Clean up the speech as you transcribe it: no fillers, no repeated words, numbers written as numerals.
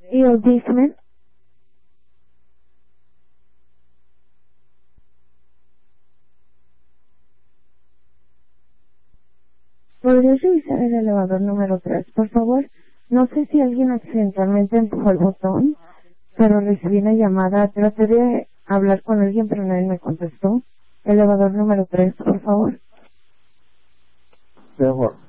EOD Smith. ¿Podrías revisar el elevador número 3, por favor? No sé si alguien accidentalmente empujó el botón, pero recibí una llamada. Traté de hablar con alguien, pero nadie me contestó. Elevador número 3, por favor. De acuerdo.